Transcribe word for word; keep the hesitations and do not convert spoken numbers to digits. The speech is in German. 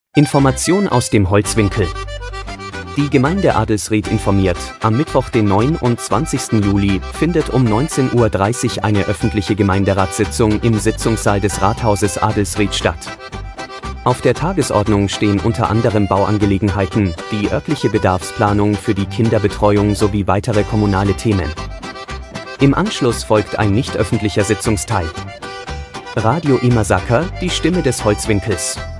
Information aus dem Holzwinkel. Die Gemeinde Adelsried informiert, am Mittwoch, den neunundzwanzigsten Juli, findet um neunzehn Uhr dreißig eine öffentliche Gemeinderatssitzung im Sitzungssaal des Rathauses Adelsried statt. Auf der Tagesordnung stehen unter anderem Bauangelegenheiten, die örtliche Bedarfsplanung für die Kinderbetreuung sowie weitere kommunale Themen. Im Anschluss folgt ein nicht öffentlicher Sitzungsteil. Radio Imasaka, die Stimme des Holzwinkels.